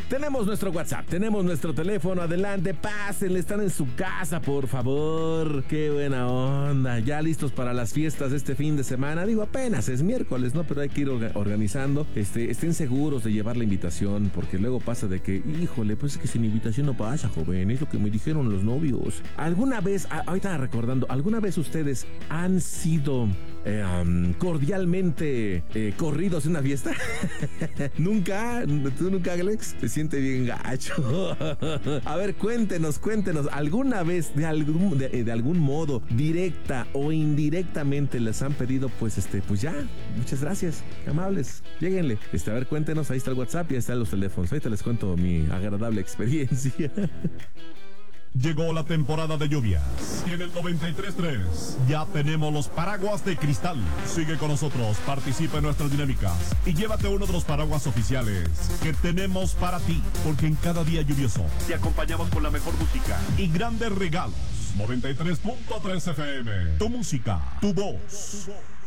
Tenemos nuestro WhatsApp, tenemos nuestro teléfono, adelante, pásenle, están en su casa, por favor. Qué buena onda, ya listos para las fiestas de este fin de semana. Digo, apenas es miércoles, ¿no? Pero hay que ir organizando. Estén seguros de llevar la invitación, porque luego pasa de que, híjole, pues es que sin invitación no pasa, joven, es lo que me dijeron los novios. ¿Alguna vez, ahorita recordando, alguna vez ustedes han sido cordialmente corridos en una fiesta? ¿Nunca? ¿Tú nunca, Alex? Se siente bien gacho. A ver, cuéntenos, ¿alguna vez de algún modo, directa o indirectamente les han pedido, pues ya, muchas gracias, qué amables, lléguenle? A ver, cuéntenos, ahí está el WhatsApp y ahí están los teléfonos. Ahorita les cuento mi agradable experiencia. Llegó la temporada de lluvias y en el 93.3 ya tenemos los paraguas de cristal. Sigue con nosotros, participa en nuestras dinámicas y llévate uno de los paraguas oficiales que tenemos para ti, porque en cada día lluvioso te acompañamos con la mejor música y grandes regalos. 93.3 FM, tu música, tu voz.